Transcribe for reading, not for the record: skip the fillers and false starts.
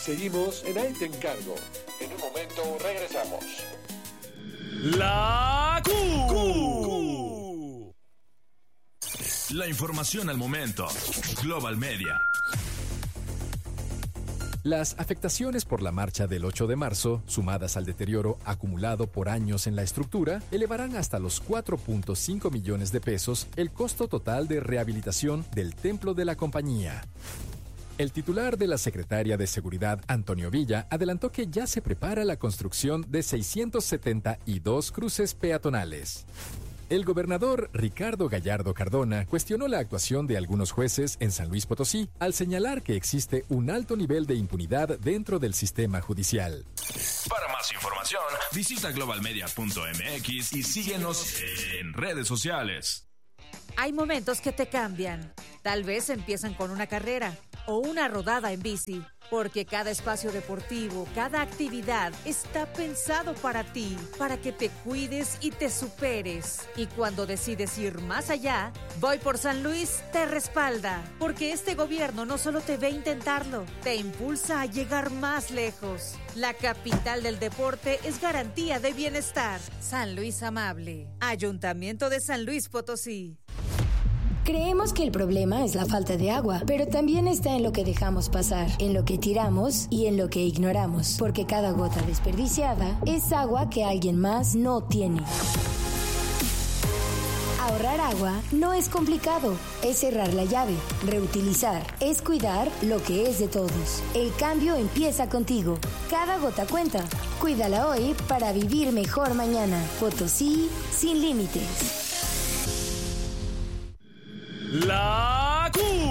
Seguimos en Ahí Te Encargo. En un momento regresamos. La Q. La información al momento. Global Media. Las afectaciones por la marcha del 8 de marzo, sumadas al deterioro acumulado por años en la estructura, elevarán hasta los 4.5 millones de pesos el costo total de rehabilitación del templo de la compañía. El titular de la Secretaría de Seguridad, Antonio Villa, adelantó que ya se prepara la construcción de 672 cruces peatonales. El gobernador Ricardo Gallardo Cardona cuestionó la actuación de algunos jueces en San Luis Potosí al señalar que existe un alto nivel de impunidad dentro del sistema judicial. Para más información, visita globalmedia.mx y síguenos en redes sociales. Hay momentos que te cambian. Tal vez empiezan con una carrera o una rodada en bici, porque cada espacio deportivo, cada actividad está pensado para ti, para que te cuides y te superes. Y cuando decides ir más allá, Voy por San Luis te respalda, porque este gobierno no solo te ve intentarlo, te impulsa a llegar más lejos. La capital del deporte es garantía de bienestar. San Luis Amable, Ayuntamiento de San Luis Potosí. Creemos que el problema es la falta de agua, pero también está en lo que dejamos pasar, en lo que tiramos y en lo que ignoramos, porque cada gota desperdiciada es agua que alguien más no tiene. Ahorrar agua no es complicado, es cerrar la llave, reutilizar, es cuidar lo que es de todos. El cambio empieza contigo. Cada gota cuenta. Cuídala hoy para vivir mejor mañana. Potosí sin límites. La